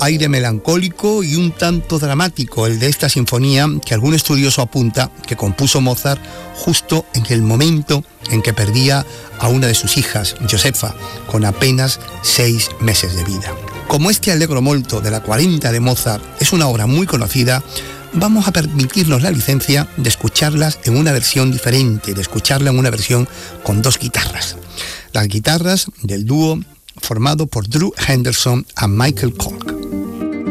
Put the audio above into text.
aire melancólico y un tanto dramático el de esta sinfonía, que algún estudioso apunta que compuso Mozart justo en el momento en que perdía a una de sus hijas, Josefa, con apenas 6 meses de vida. Como este Allegro molto de la 40 de Mozart es una obra muy conocida, vamos a permitirnos la licencia de escucharlas en una versión diferente, de escucharla en una versión con 2 guitarras. Las guitarras del dúo formado por Drew Henderson y Michael Kolk.